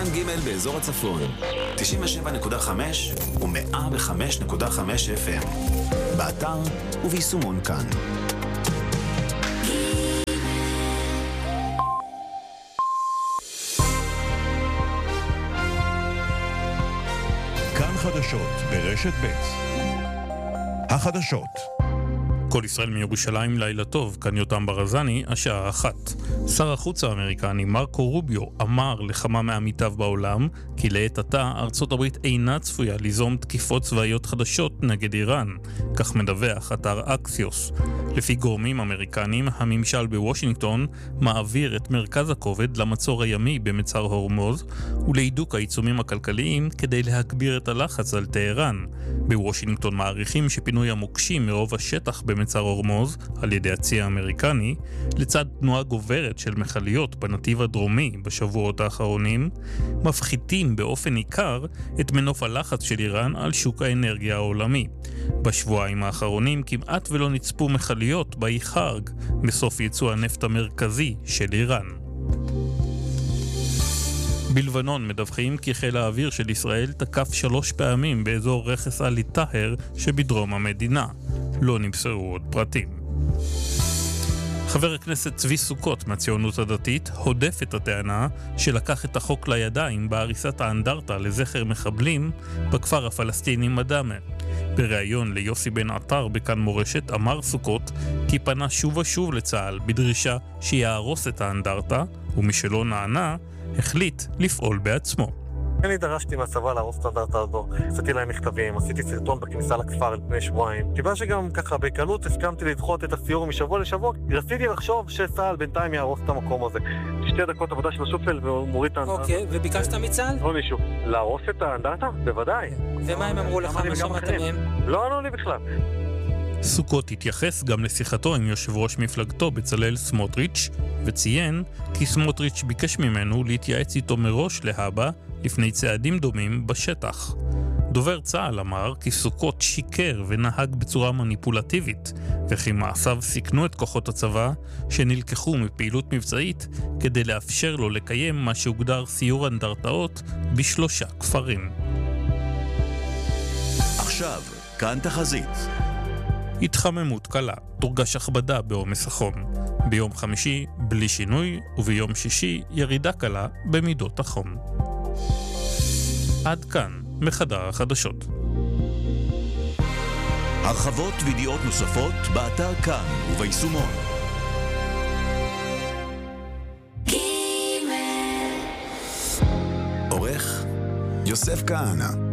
כאן ג' באזור הצפון, 97.5 ו-105.5 FM. באתר וביישומון כאן. כאן חדשות ברשת ב'. החדשות. כל ישראל מירושלים, לילה טוב, כאן יותם ברזני, השעה 1. שר החוץ האמריקני מרקו רוביו אמר לכמה מעמיתיו בעולם כי לעת עתה ארצות הברית אינה צפויה ליזום תקיפות צבאיות חדשות נגד איראן, כך מדווח אתר אקסיוס. לפי גורמים אמריקנים, הממשל בוושינגטון מעביר את מרכז הכובד למצור הימי במצר הורמוז ולהידוק העיצומים הכלכליים כדי להגביר את הלחץ על טהרן. בוושינגטון מעריכים שפינוי המוקשים מרוב השטח במצר הורמוז על ידי הצי האמריקני, לצד תנועה גוברת של מכליות בנתיב הדרומי בשבועות האחרונים, מפחיתים באופן ניכר את מנוף הלחץ של איראן על שוק האנרגיה העולמי. בשבועיים האחרונים כמעט ולא נצפו מכליות באי חרג, בסוף ייצוא הנפט המרכזי של איראן. בלבנון מדווחים כי חיל האוויר של ישראל תקף 3 פעמים באזור רכס אלי טהר שבדרום המדינה. לא נמסרו עוד פרטים. חבר הכנסת צבי סוכות מהציונות הדתית הודף את הטענה שלקח את החוק לידיים בהריסת האנדרטה לזכר מחבלים בכפר הפלסטיני מדמה. בריאיון ליוסי בן עטר בכאן מורשת אמר סוכות כי פנה שוב ושוב לצה"ל בדרישה שיהרוס את האנדרטה, ומשלא נענה החליט לפעול בעצמו. אני דרשתי מהצבא להרוס את האנדרטה הזו, עשיתי להם מכתבים, עשיתי סרטון בכניסה לכפר לפני שבועיים. כיוון שגם ככה בקלות הסכמתי לדחות את הסיור משבוע לשבוע, רציתי לחשוב שצה"ל בינתיים יהרוס את המקום הזה. 2 דקות עבודה של השופל והוא מוריד את האנדרטה. אוקיי, וביקשת מצה"ל? לא מישהו. להרוס את האנדרטה? בוודאי. ומה הם אמרו לך? מה שמעת מהם? לא ענו לי בכלל. סוכות התייחס גם לשיחתו עם יושב ראש מפלגתו בצלאל סמוטריץ' וציין כי סמוטריץ' ביקש ממנו להתייעץ איתו מראש להבא לפני צעדים דומים בשטח. דובר צה"ל אמר כי סוכות שיקר ונהג בצורה מניפולטיבית וכי מעשיו סיכנו את כוחות הצבא שנלקחו מפעילות מבצעית כדי לאפשר לו לקיים מה שהוגדר סיור אנדרטאות ב3 כפרים. עכשיו, כאן תחזית. התחממות קלה, תורגש הכבדה בעומס החום. ביום חמישי בלי שינוי וביום שישי ירידה קלה במידות החום. עד כאן מחדר החדשות. הרחבות וידיעות נוספות באתר כאן וביישומון. עורך יוסף כהנא.